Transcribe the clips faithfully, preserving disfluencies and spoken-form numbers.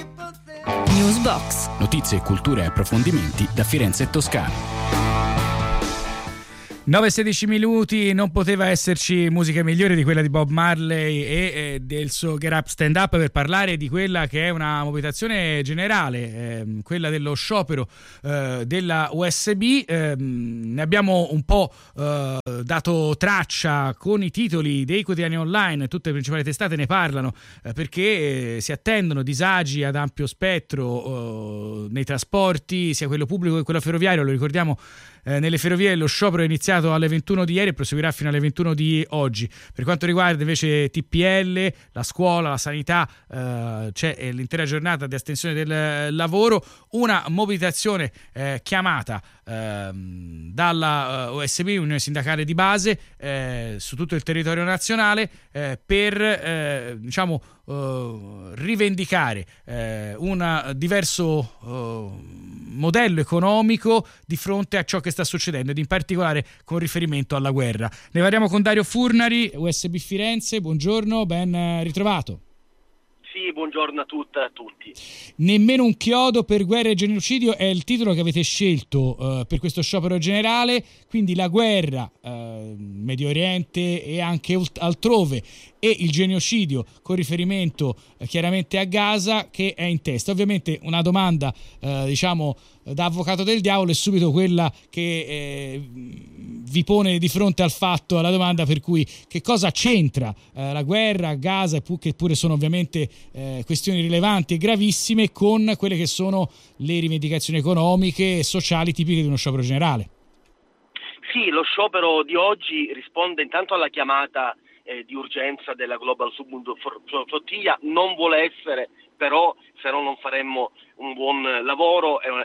Newsbox. Notizie, cultura e approfondimenti da Firenze e Toscana. nove e sedici minuti, non poteva esserci musica migliore di quella di Bob Marley e eh, del suo Get Up Stand Up per parlare di quella che è una mobilitazione generale, eh, quella dello sciopero eh, della U S B. Eh, ne abbiamo un po' eh, dato traccia con i titoli dei quotidiani online, tutte le principali testate ne parlano eh, perché eh, si attendono disagi ad ampio spettro eh, nei trasporti, sia quello pubblico che quello ferroviario. Lo ricordiamo, Eh, nelle ferrovie lo sciopero è iniziato alle ventuno di ieri e proseguirà fino alle ventuno di oggi. Per quanto riguarda invece T P L, la scuola, la sanità, eh, c'è l'intera giornata di astensione del lavoro, una mobilitazione eh, chiamata eh, dalla uh, U S B, Unione Sindacale di Base, eh, su tutto il territorio nazionale eh, per eh, diciamo Uh, rivendicare uh, un diverso uh, modello economico di fronte a ciò che sta succedendo ed in particolare con riferimento alla guerra. Ne parliamo con Dario Furnari, U S B Firenze. Buongiorno, ben ritrovato. Sì, buongiorno a tutte e a tutti. Nemmeno un chiodo per guerra e genocidio è il titolo che avete scelto uh, per questo sciopero generale, quindi la guerra uh, Medio Oriente e anche altrove e il genocidio con riferimento uh, chiaramente a Gaza che è in testa. Ovviamente una domanda uh, diciamo da avvocato del diavolo è subito quella che eh, vi pone di fronte al fatto, alla domanda per cui che cosa c'entra eh, la guerra a Gaza, che pure sono ovviamente eh, questioni rilevanti e gravissime, con quelle che sono le rivendicazioni economiche e sociali tipiche di uno sciopero generale. Sì, lo sciopero di oggi risponde intanto alla chiamata eh, di urgenza della Global Submarine Flotilla, non vuole essere però, se no non faremmo un buon lavoro, è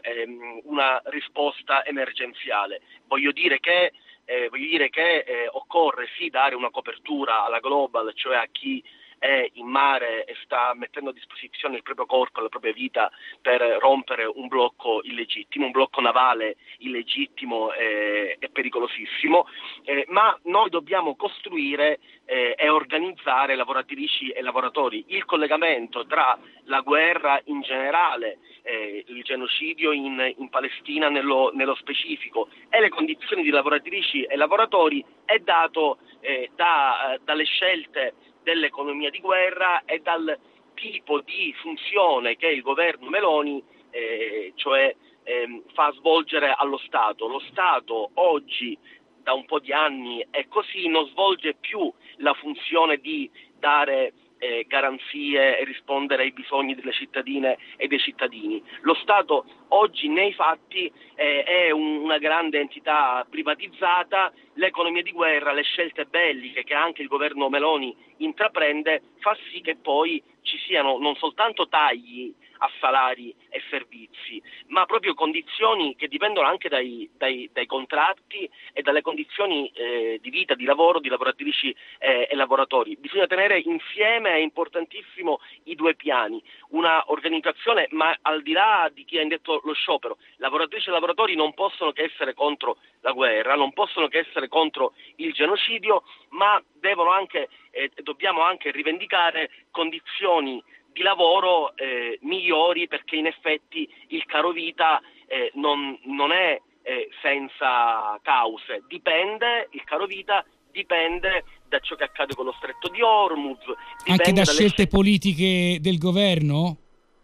una risposta emergenziale. Voglio dire che, eh, voglio dire che eh, occorre sì dare una copertura alla Global, cioè a chi è in mare e sta mettendo a disposizione il proprio corpo e la propria vita per rompere un blocco illegittimo, un blocco navale illegittimo e, e pericolosissimo, eh, ma noi dobbiamo costruire eh, e organizzare lavoratrici e lavoratori. Il collegamento tra la guerra in generale, eh, il genocidio in, in Palestina nello, nello specifico e le condizioni di lavoratrici e lavoratori è dato eh, da, dalle scelte dell'economia di guerra e dal tipo di funzione che il governo Meloni eh, cioè eh, fa svolgere allo Stato. Lo Stato oggi da un po' di anni è così, non svolge più la funzione di dare eh, garanzie e rispondere ai bisogni delle cittadine e dei cittadini. Lo Stato oggi nei fatti eh, è un, una grande entità privatizzata. L'economia di guerra, le scelte belliche che anche il governo Meloni intraprende fa sì che poi ci siano non soltanto tagli a salari e servizi, ma proprio condizioni che dipendono anche dai, dai, dai contratti e dalle condizioni eh, di vita, di lavoro, di lavoratrici eh, e lavoratori. Bisogna tenere insieme, è importantissimo, i due piani, una organizzazione, ma al di là di chi ha indetto lo sciopero, lavoratrici e lavoratori non possono che essere contro la guerra, non possono che essere contro il genocidio, ma devono anche, eh, dobbiamo anche rivendicare condizioni di lavoro eh, migliori, perché in effetti il carovita eh, non, non è eh, senza cause, dipende, il carovita dipende da ciò che accade con lo stretto di Hormuz, anche da dalle scelte politiche del governo?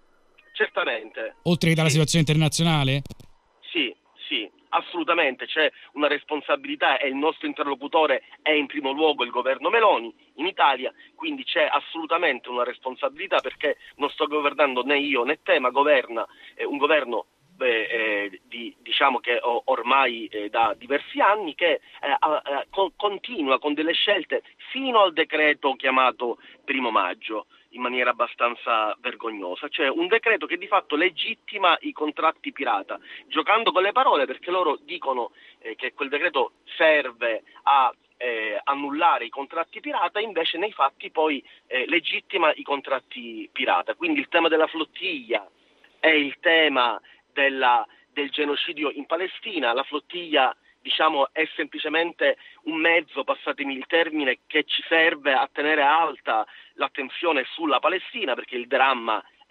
Certamente. Oltre che dalla sì. situazione internazionale? Sì, sì. Assolutamente c'è una responsabilità e il nostro interlocutore è in primo luogo il governo Meloni in Italia, quindi c'è assolutamente una responsabilità, perché non sto governando né io né te, ma governa eh, un governo eh, eh, di, diciamo che o, ormai eh, da diversi anni che eh, eh, con, continua con delle scelte fino al decreto chiamato primo maggio, in maniera abbastanza vergognosa, cioè un decreto che di fatto legittima i contratti pirata, giocando con le parole, perché loro dicono eh, che quel decreto serve a eh, annullare i contratti pirata, invece nei fatti poi eh, legittima i contratti pirata. Quindi il tema della flottiglia è il tema della, del genocidio in Palestina. La flottiglia, diciamo, è semplicemente un mezzo, passatemi il termine, che ci serve a tenere alta l'attenzione sulla Palestina, perché il dramma è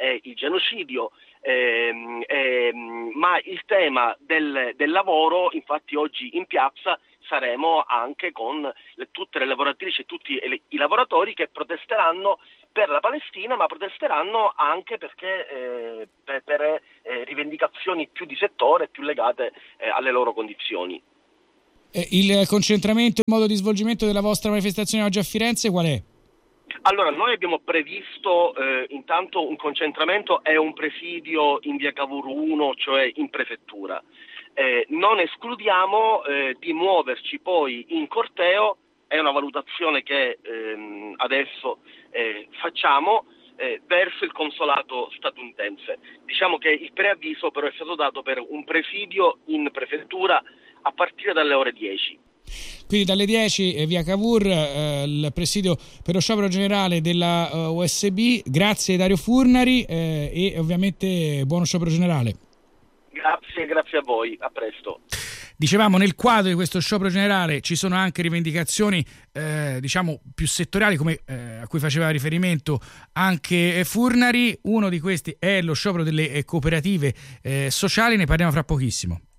è il genocidio. Ehm, ehm, ma il tema del, del lavoro, infatti oggi in piazza saremo anche con le, tutte le lavoratrici e tutti le, i lavoratori che protesteranno per la Palestina, ma protesteranno anche perché eh, per, per eh, rivendicazioni più di settore, più legate eh, alle loro condizioni. Eh, il concentramento e il modo di svolgimento della vostra manifestazione oggi a Firenze qual è? Allora, noi abbiamo previsto eh, intanto un concentramento e un presidio in via Cavour uno, cioè in prefettura. Eh, non escludiamo eh, di muoverci poi in corteo, è una valutazione che ehm, adesso eh, facciamo eh, verso il consolato statunitense. Diciamo che il preavviso però è stato dato per un presidio in prefettura a partire dalle ore dieci. Quindi dalle dieci eh, via Cavour, eh, il presidio per lo sciopero generale della uh, U S B. Grazie Dario Furnari eh, e ovviamente buono sciopero generale. Grazie, grazie a voi, a presto. Dicevamo, nel quadro di questo sciopero generale ci sono anche rivendicazioni eh, diciamo più settoriali, come eh, a cui faceva riferimento anche Furnari. Uno di questi è lo sciopero delle cooperative eh, sociali, ne parliamo fra pochissimo.